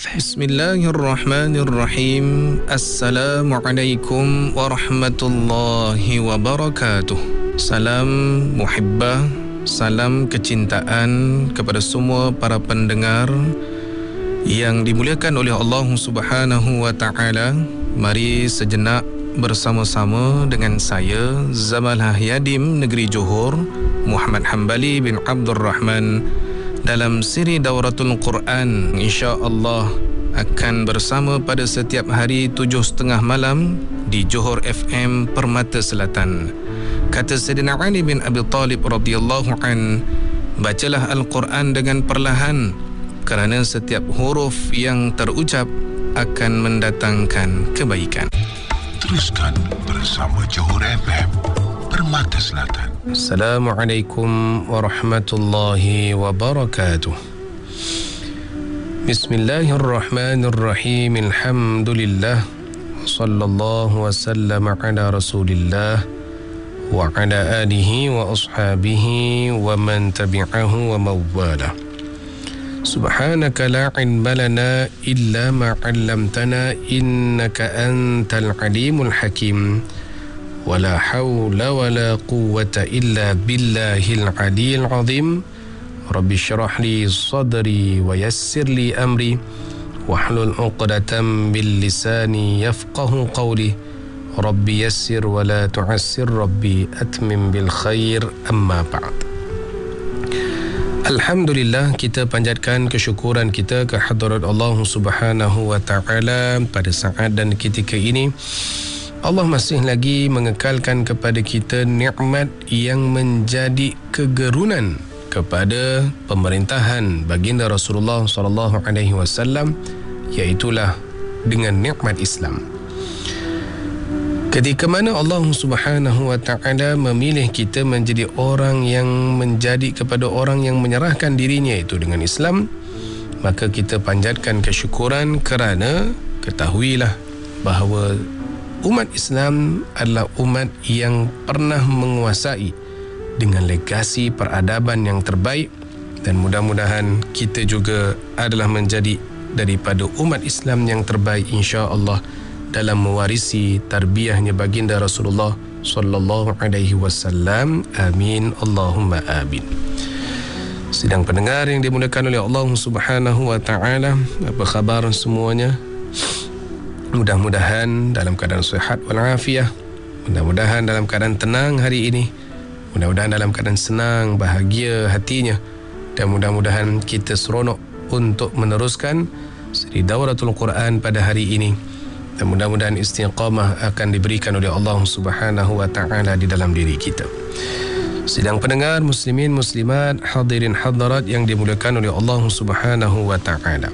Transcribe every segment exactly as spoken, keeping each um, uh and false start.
Bismillahirrahmanirrahim. Assalamualaikum warahmatullahi wabarakatuh. Salam muhibbah, salam kecintaan kepada semua para pendengar yang dimuliakan oleh Allah Subhanahu wa taala. Mari sejenak bersama-sama dengan saya Zamal Yadim Negeri Johor, Muhammad Hambali bin Abdul Rahman, dalam siri Dauratul Quran. InsyaAllah akan bersama pada setiap hari tujuh setengah malam di Johor F M Permata Selatan. Kata Sayyidina Ali bin Abi Talib radhiyallahu an, bacalah Al-Quran dengan perlahan, kerana setiap huruf yang terucap akan mendatangkan kebaikan. Teruskan bersama Johor F M Permata Selatan. Assalamualaikum warahmatullahi wabarakatuh. Bismillahirrahmanirrahim. Alhamdulillah. Sallallahu wasallam ala Rasulillah wa ala alihi wa ashabihi wa man tabi'ahu wa mawwala. Subhanaka la ilma lana illa ma 'allamtana innaka antal alimul hakim. ولا حول ولا قوة إلا بالله العلي العظيم. رب اشرح لي صدري ويسر لي أمري واحلل عقدة من لساني يفقه قولي. ربي يسر ولا تعسر ربي أتمم بالخير. أما بعد. Alhamdulillah, kita panjatkan kesyukuran kita ke hadirat Allah Subhanahu wa taala pada saat dan ketika ini. Allah masih lagi mengekalkan kepada kita nikmat yang menjadi kegerunan kepada pemerintahan baginda Rasulullah sallallahu alaihi wasallam, iaitulah dengan nikmat Islam. Ketika mana Allah Subhanahu wa taala memilih kita menjadi orang yang menjadi kepada orang yang menyerahkan dirinya itu dengan Islam, maka kita panjatkan kesyukuran kerana ketahuilah bahawa umat Islam adalah umat yang pernah menguasai dengan legasi peradaban yang terbaik, dan mudah-mudahan kita juga adalah menjadi daripada umat Islam yang terbaik insya-Allah dalam mewarisi tarbiyahnya baginda Rasulullah sallallahu alaihi wasallam. Amin Allahumma amin. Sidang pendengar yang dimuliakan oleh Allah Subhanahu wa taala, apa khabar semuanya? Mudah-mudahan dalam keadaan sihat walafiat, mudah-mudahan dalam keadaan tenang hari ini, mudah-mudahan dalam keadaan senang, bahagia hatinya, dan mudah-mudahan kita seronok untuk meneruskan siri Dauratul Quran pada hari ini, dan mudah-mudahan istiqamah akan diberikan oleh Allah Subhanahu wa taala di dalam diri kita. Sidang pendengar muslimin muslimat, hadirin hadirat yang dimuliakan oleh Allah Subhanahu wa taala.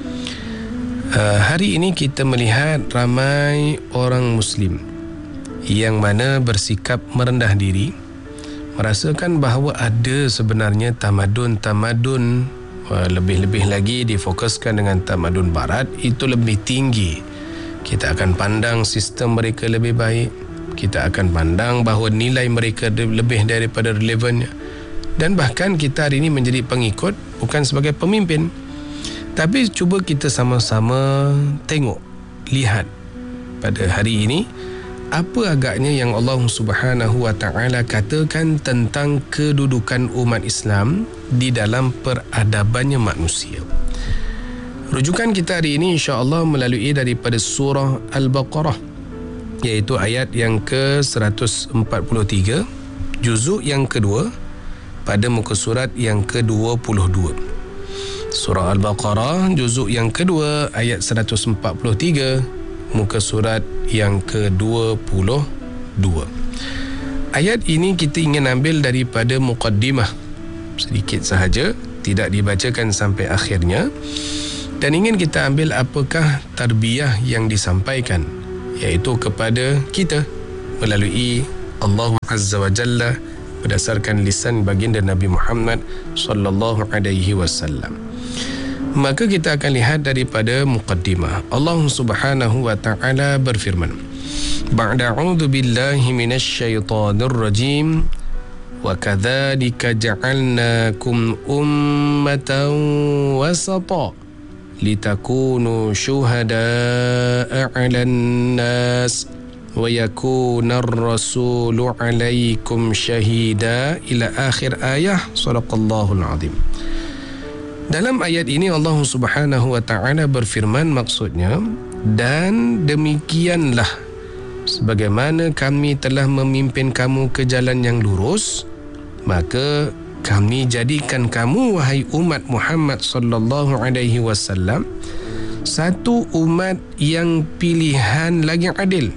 Uh, hari ini kita melihat ramai orang Muslim yang mana bersikap merendah diri, merasakan bahawa ada sebenarnya tamadun-tamadun, uh, lebih-lebih lagi difokuskan dengan tamadun Barat itu lebih tinggi. Kita akan pandang sistem mereka lebih baik, kita akan pandang bahawa nilai mereka lebih daripada relevannya, dan bahkan kita hari ini menjadi pengikut bukan sebagai pemimpin. Tapi cuba kita sama-sama tengok, lihat pada hari ini apa agaknya yang Allah Subhanahu wa taala katakan tentang kedudukan umat Islam di dalam peradabannya manusia. Rujukan kita hari ini insya-Allah melalui daripada surah Al-Baqarah, iaitu ayat yang ke seratus empat puluh tiga, juzuk yang kedua, pada muka surat yang ke dua puluh dua. Surah Al-Baqarah juzuk yang kedua ayat seratus empat puluh tiga, muka surat yang ke dua puluh dua. Ayat ini kita ingin ambil daripada muqaddimah sedikit sahaja, tidak dibacakan sampai akhirnya, dan ingin kita ambil apakah tarbiyah yang disampaikan, iaitu kepada kita melalui Allah Azza wa Jalla berdasarkan lisan baginda Nabi Muhammad sallallahu alaihi wasallam. Maka kita akan lihat daripada muqaddimah. Allah Subhanahu wa taala berfirman, ba'da a'udzu billahi minasy syaithanir rajim, wa kadzalika ja'alnakum ummatan wasata litakunu syuhada'a 'alan nas wa yakuna ar-rasulu 'alaikum syahida ila akhir ayah. Shadaqallahul azim. Dalam ayat ini Allah Subhanahu wa taala berfirman, maksudnya, dan demikianlah sebagaimana kami telah memimpin kamu ke jalan yang lurus, maka kami jadikan kamu, wahai umat Muhammad sallallahu alaihi wasallam, satu umat yang pilihan lagi adil,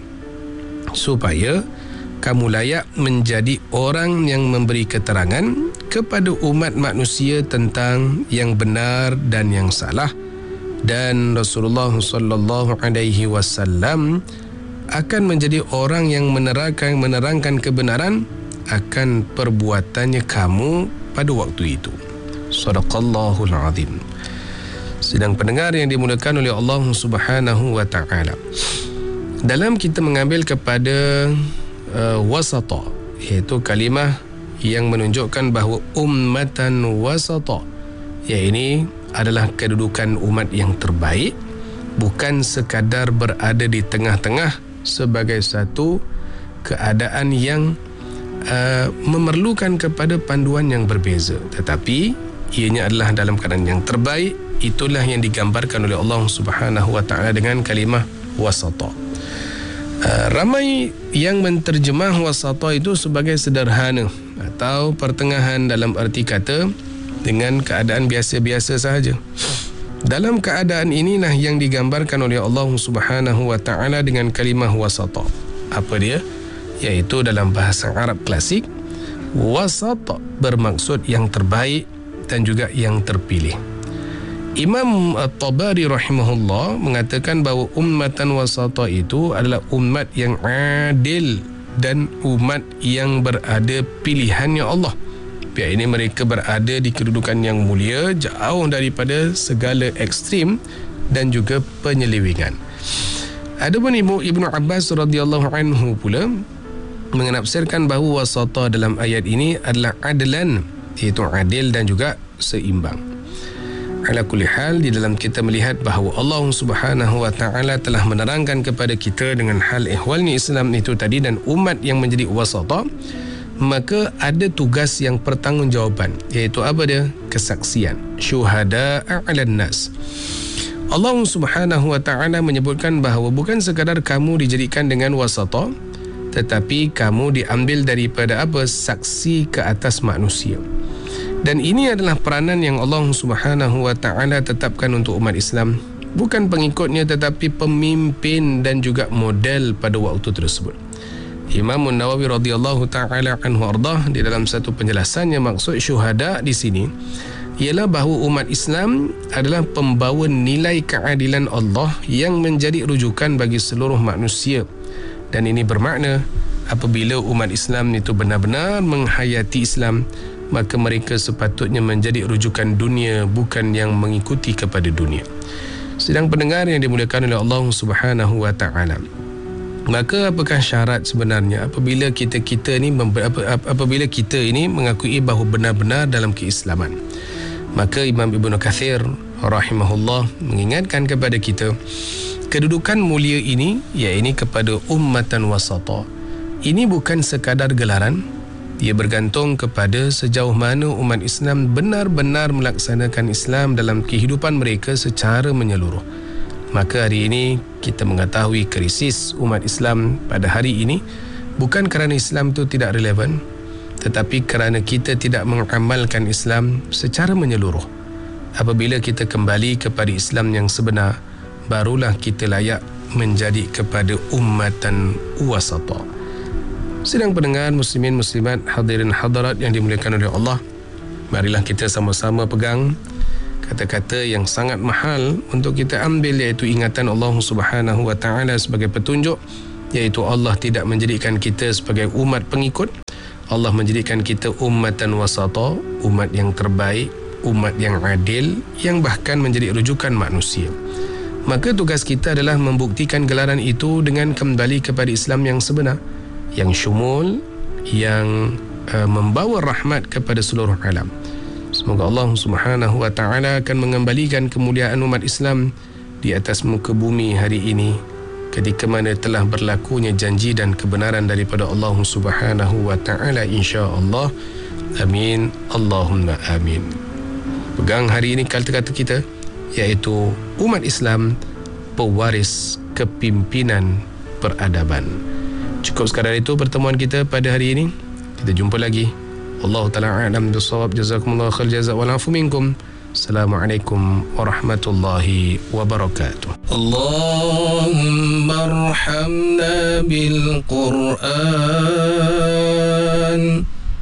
supaya kamu layak menjadi orang yang memberi keterangan kepada umat manusia tentang yang benar dan yang salah. Dan Rasulullah sallallahu alaihi wasallam akan menjadi orang yang menerangkan menerangkan kebenaran akan perbuatannya kamu pada waktu itu. Shadaqallahul azim. Sedang pendengar yang dimuliakan oleh Allah Subhanahu wa taala, dalam kita mengambil kepada uh, wasata, iaitu kalimah yang menunjukkan bahawa ummatan wasata, ya, ini adalah kedudukan umat yang terbaik, bukan sekadar berada di tengah-tengah sebagai satu keadaan yang uh, memerlukan kepada panduan yang berbeza, tetapi ianya adalah dalam keadaan yang terbaik. Itulah yang digambarkan oleh Allah Subhanahu wa taala dengan kalimah wasata. Uh, ramai yang menterjemah wasata itu sebagai sederhana atau pertengahan, dalam arti kata dengan keadaan biasa-biasa sahaja. Dalam keadaan inilah yang digambarkan oleh Allah Subhanahu wa taala dengan kalimah wasata. Apa dia? Iaitu dalam bahasa Arab klasik, wasata bermaksud yang terbaik dan juga yang terpilih. Imam At-Tabari rahimahullah mengatakan bahawa ummatan wasata itu adalah umat yang adil dan umat yang berada pilihannya Allah. Pihak ini mereka berada di kedudukan yang mulia, jauh daripada segala ekstrim dan juga penyelewengan. Adapun Ibu Ibnu Abbas radhiyallahu anhu pula menafsirkan bahawa wasata dalam ayat ini adalah adlan, iaitu adil dan juga seimbang. Ala kulli hal, di dalam kita melihat bahawa Allah Subhanahu wa taala telah menerangkan kepada kita dengan hal ihwalnya Islam itu tadi dan umat yang menjadi wasata, maka ada tugas yang pertanggungjawaban, iaitu apa dia? Kesaksian, syuhada'a 'alan nas. Allah Subhanahu wa taala menyebutkan bahawa bukan sekadar kamu dijadikan dengan wasata, tetapi kamu diambil daripada apa? Saksi ke atas manusia. Dan ini adalah peranan yang Allah Subhanahu wa taala tetapkan untuk umat Islam, bukan pengikutnya tetapi pemimpin dan juga model pada waktu tersebut. Imam Nawawi radhiyallahu taala anhu ardah di dalam satu penjelasannya, maksud syuhada di sini ialah bahawa umat Islam adalah pembawa nilai keadilan Allah yang menjadi rujukan bagi seluruh manusia. Dan ini bermakna apabila umat Islam itu benar-benar menghayati Islam, maka mereka sepatutnya menjadi rujukan dunia, bukan yang mengikuti kepada dunia. Sedang pendengar yang dimuliakan oleh Allah Subhanahu wa taala, maka apakah syarat sebenarnya apabila kita-kita ni apabila kita ini mengakui bahawa benar-benar dalam keislaman? Maka Imam Ibnu Katsir rahimahullah mengingatkan kepada kita kedudukan mulia ini, iaitu kepada ummatan wasata. Ini bukan sekadar gelaran, ia bergantung kepada sejauh mana umat Islam benar-benar melaksanakan Islam dalam kehidupan mereka secara menyeluruh. Maka hari ini kita mengetahui krisis umat Islam pada hari ini bukan kerana Islam itu tidak relevan, tetapi kerana kita tidak mengamalkan Islam secara menyeluruh. Apabila kita kembali kepada Islam yang sebenar, barulah kita layak menjadi kepada ummatan wasata. Sedang pendengar muslimin muslimat, hadirin hadirat yang dimuliakan oleh Allah, marilah kita sama-sama pegang kata-kata yang sangat mahal untuk kita ambil, iaitu ingatan Allah Subhanahu wa taala sebagai petunjuk, iaitu Allah tidak menjadikan kita sebagai umat pengikut. Allah menjadikan kita ummatan wasata, umat yang terbaik, umat yang adil, yang bahkan menjadi rujukan manusia. Maka tugas kita adalah membuktikan gelaran itu dengan kembali kepada Islam yang sebenar, yang syumul, yang uh, membawa rahmat kepada seluruh alam. Semoga Allah Subhanahu wa taala akan mengembalikan kemuliaan umat Islam di atas muka bumi hari ini, ketika mana telah berlakunya janji dan kebenaran daripada Allah Subhanahu wa taala, insya-Allah. Amin, Allahumma amin. Pegang hari ini kata-kata kita, iaitu umat Islam pewaris kepimpinan peradaban. Cukup sekadar itu pertemuan kita pada hari ini. Kita jumpa lagi. Wallahu ta'ala a'lam bis-shawab. Jazakumullahu khair jazaa wal afu minkum. Assalamualaikum warahmatullahi wabarakatuh. Allahumma arhamna bil Qur'an